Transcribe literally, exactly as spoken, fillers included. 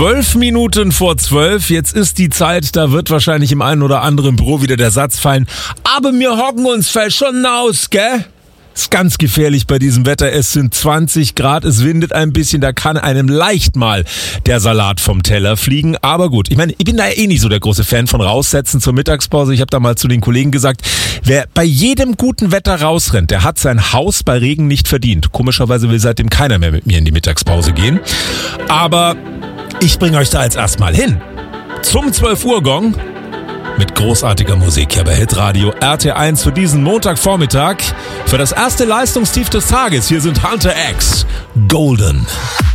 Zwölf Minuten vor zwölf, jetzt ist die Zeit, da wird wahrscheinlich im einen oder anderen Büro wieder der Satz fallen, aber wir hocken uns fällt schon aus, gell? Ist ganz gefährlich bei diesem Wetter, es sind zwanzig Grad, es windet ein bisschen, da kann einem leicht mal der Salat vom Teller fliegen, aber gut, ich meine, ich bin da eh nicht so der große Fan von raussetzen zur Mittagspause, ich habe da mal zu den Kollegen gesagt, wer bei jedem guten Wetter rausrennt, der hat sein Haus bei Regen nicht verdient. Komischerweise will seitdem keiner mehr mit mir in die Mittagspause gehen, aber ich bringe euch da jetzt erstmal hin, zum zwölf Uhr Gong. Mit großartiger Musik hier bei Hitradio R T eins für diesen Montagvormittag. Für das erste Leistungstief des Tages. Hier sind Hunter X, Golden.